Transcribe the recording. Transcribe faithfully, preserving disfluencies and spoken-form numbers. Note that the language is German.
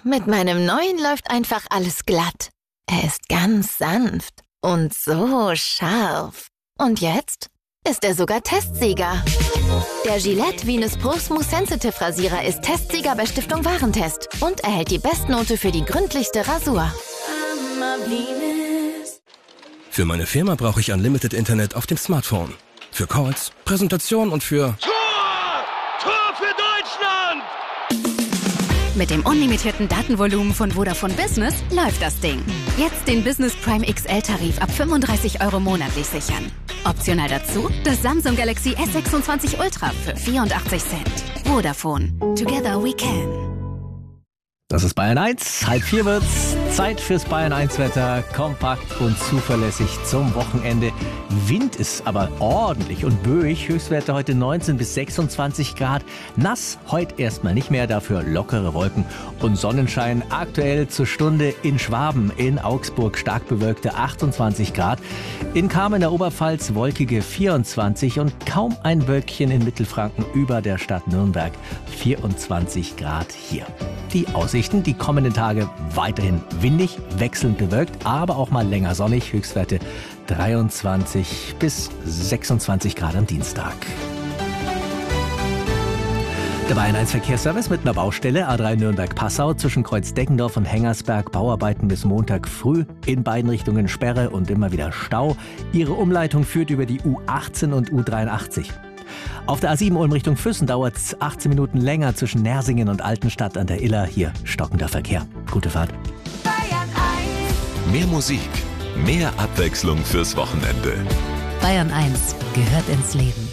mit meinem neuen läuft einfach alles glatt. Er ist ganz sanft und so scharf. Und jetzt ist er sogar Testsieger. Der Gillette Venus Pro Smooth Sensitive Rasierer ist Testsieger bei Stiftung Warentest und erhält die Bestnote für die gründlichste Rasur. Für meine Firma brauche ich Unlimited Internet auf dem Smartphone. Für Calls, Präsentation und für... Tor! Tor für Deutschland! Mit dem unlimitierten Datenvolumen von Vodafone Business läuft das Ding. Jetzt den Business Prime X L-Tarif ab fünfunddreißig Euro monatlich sichern. Optional dazu das Samsung Galaxy S sechsundzwanzig Ultra für vierundachtzig Cent. Vodafone. Together we can. Das ist Bayern eins. Halb vier wird's. Zeit fürs Bayern eins Wetter. Kompakt und zuverlässig zum Wochenende. Wind ist aber ordentlich und böig. Höchstwerte heute neunzehn bis sechsundzwanzig Grad. Nass heute erstmal nicht mehr, dafür lockere Wolken und Sonnenschein. Aktuell zur Stunde in Schwaben, in Augsburg stark bewölkte achtundzwanzig Grad. In Cham in der Oberpfalz wolkige vierundzwanzig und kaum ein Wölkchen in Mittelfranken über der Stadt Nürnberg. vierundzwanzig Grad hier. Die Aussichten die kommenden Tage weiterhin windig, wechselnd bewölkt, aber auch mal länger sonnig. Höchstwerte dreiundzwanzig bis sechsundzwanzig Grad am Dienstag. Der Bayern eins Verkehrsservice mit einer Baustelle A drei Nürnberg-Passau zwischen Kreuz-Deggendorf und Hengersberg. Bauarbeiten bis Montag früh. In beiden Richtungen Sperre und immer wieder Stau. Ihre Umleitung führt über die U achtzehn und U dreiundachtzig. Auf der A sieben Ulm Richtung Füssen dauert es achtzehn Minuten länger zwischen Nersingen und Altenstadt an der Iller. Hier stockender Verkehr. Gute Fahrt. Bayern eins. Mehr Musik, mehr Abwechslung fürs Wochenende. Bayern eins gehört ins Leben.